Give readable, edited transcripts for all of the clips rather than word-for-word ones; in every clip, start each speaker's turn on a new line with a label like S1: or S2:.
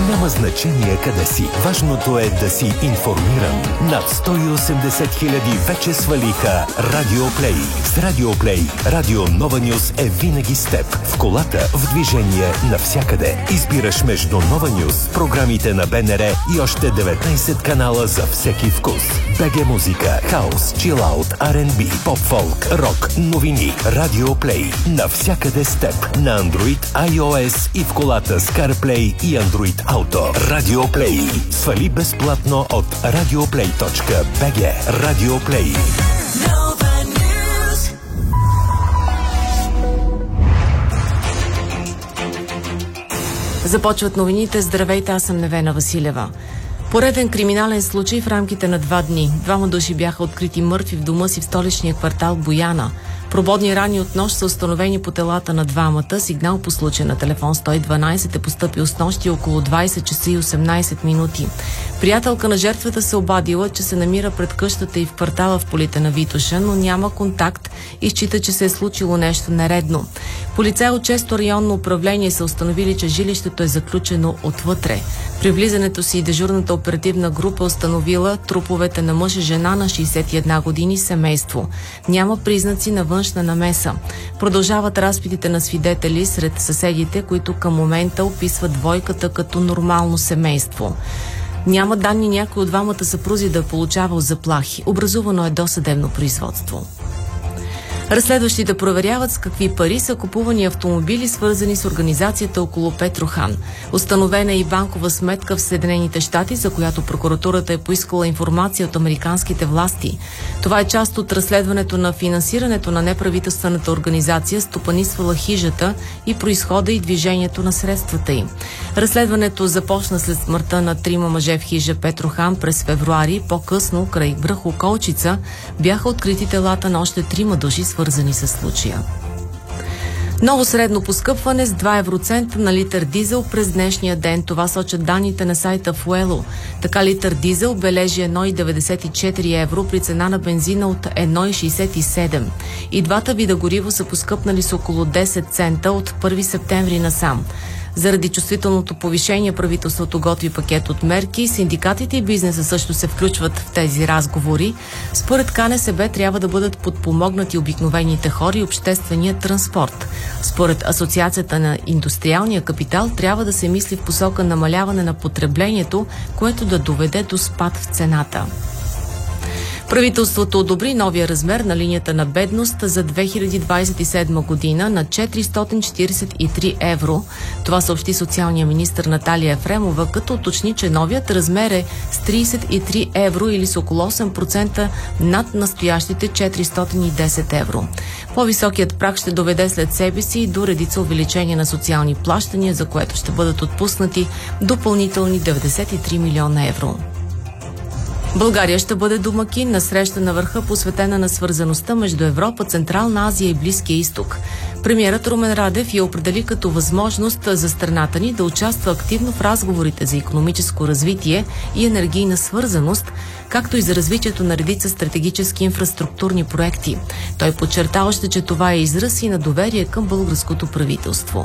S1: Няма значение къде си. Важното е да си информиран. Над 180 хиляди вече свалиха Радиоплей. С Радиоплей Радио Нова Нюс е винаги с теб. В колата, в движение, навсякъде. Избираш между Нова Нюс, програмите на БНР и още 19 канала за всеки вкус. БГ музика, хаус, чилаут, R&B, поп-фолк, рок, новини. Радиоплей. Навсякъде с теб. На Android, iOS и в колата с CarPlay и Android Auto. Радиоплей. Свали безплатно от radioplay.bg. Радиоплей.
S2: Започват новините. Здравейте, аз съм Невена Василева. Пореден криминален случай в рамките на 2 дни. 2 души бяха открити мъртви в дома си в столичния квартал Бояна. Прободни рани от нощ са установени по телата на двамата. Сигнал по случая на телефон 112 е постъпил с нощи около 20 часа и 18 минути. Приятелка на жертвата се обадила, че се намира пред къщата и в квартала в полите на Витоша, но няма контакт и счита, че се е случило нещо нередно. Полицаи от 6-то районно управление са установили, че жилището е заключено отвътре. При влизането си дежурната оперативна група установила труповете на мъж и жена на 61 години семейство. Няма признаци на външна намеса. Продължават разпитите на свидетели сред съседите, които към момента описват двойката като нормално семейство. Няма данни някой от двамата съпрузи да е получавал заплахи. Образувано е досъдебно производство. Разследващите проверяват с какви пари са купувани автомобили, свързани с организацията около Петрохан. Установена е и банкова сметка в Съединените щати, за която прокуратурата е поискала информация от американските власти. Това е част от разследването на финансирането на неправителствената организация, стопанисвала хижата и произхода и движението на средствата й. Разследването започна след смъртта на 3 мъже в хижа Петрохан през февруари. По-късно, край връх Околчица, бяха открити телата на още 3 души, свързани с случая. Ново средно поскъпване с 2 евроцента на литър дизел през днешния ден. Това сочат данните на сайта Fuelo. Така литър дизел бележи 1,94 евро при цена на бензина от 1,67. И двата вида гориво са поскъпнали с около 10 цента от 1 септември насам. Заради чувствителното повишение правителството готви пакет от мерки. Синдикатите и бизнеса също се включват в тези разговори. Според КНСБ трябва да бъдат подпомогнати обикновените хора и обществения транспорт. Според Асоциацията на индустриалния капитал трябва да се мисли в посока намаляване на потреблението, което да доведе до спад в цената. Правителството одобри новия размер на линията на бедност за 2027 година на 443 евро. Това съобщи социалния министър Наталия Ефремова, като уточни, че новият размер е с 33 евро или с около 8% над настоящите 410 евро. По-високият праг ще доведе след себе си до редица увеличения на социални плащания, за което ще бъдат отпуснати допълнителни 93 милиона евро. България ще бъде домакин на среща на върха, посветена на свързаността между Европа, Централна Азия и Близкия изток. Премиерът Румен Радев я определи като възможност за страната ни да участва активно в разговорите за икономическо развитие и енергийна свързаност, както и за развитието на редица стратегически инфраструктурни проекти. Той подчерта още, че това е израз и на доверие към българското правителство.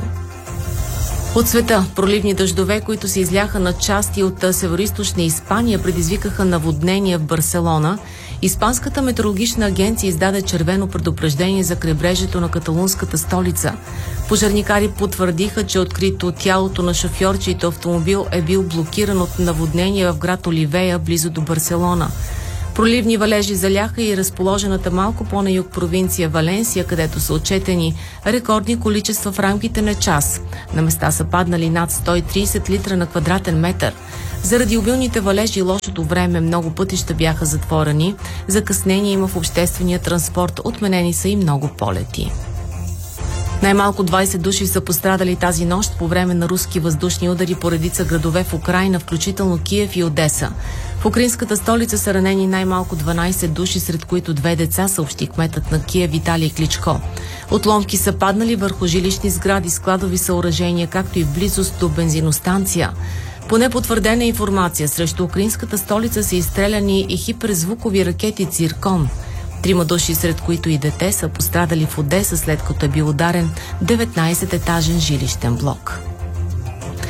S2: От света, проливни дъждове, които се изляха на части от североизточна Испания, предизвикаха наводнения в Барселона. Испанската метеорологична агенция издаде червено предупреждение за крайбрежието на каталунската столица. Пожарникари потвърдиха, че открито тялото на шофьор, чийто автомобил е бил блокиран от наводнение в град Оливея, близо до Барселона. Проливни валежи заляха и разположената малко по-на юг провинция Валенсия, където са отчетени рекордни количества в рамките на час. На места са паднали над 130 литра на квадратен метър. Заради обилните валежи и лошото време много пътища бяха затворени. Закъснение има в обществения транспорт, отменени са и много полети. Най-малко 20 души са пострадали тази нощ по време на руски въздушни удари по редица градове в Украйна, включително Киев и Одеса. В украинската столица са ранени най-малко 12 души, сред които 2 деца, съобщи кметът на Киев Виталий Кличко. Отломки са паднали върху жилищни сгради, складови съоръжения, както и в близост до бензиностанция. По непотвърдена информация, срещу украинската столица са изстреляни и хиперзвукови ракети «Циркон». 3 души, сред които и дете, са пострадали в Одеса, след като е бил ударен 19-етажен жилищен блок.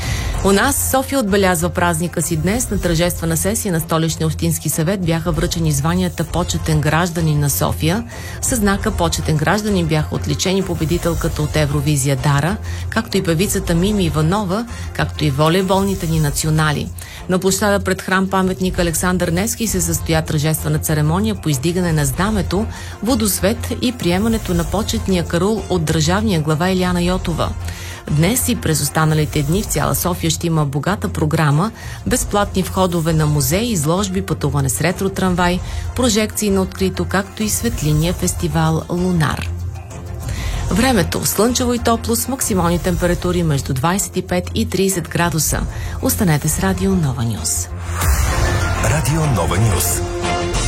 S2: У нас София отбелязва празника си днес. На тържествена сесия на Столичния общински съвет бяха връчени званията Почетен гражданин на София. Със знака Почетен гражданин бяха отличени победителката от Евровизия Дара, както и певицата Мими Иванова, както и волейболните ни национали. На площада пред храм паметник Александър Невски се състоя тържествена церемония по издигане на знамето, водосвет и приемането на почетния карул от държавния глава Илияна Йотова. Днес и през останалите дни в цяла София ще има богата програма, безплатни входове на музеи, изложби, пътуване с ретро-трамвай, прожекции на открито, както и светлинния фестивал Лунар. Времето – слънчево и топло с максимални температури между 25 и 30 градуса. Останете с Радио Нова Нюс.
S1: Радио Нова Нюс.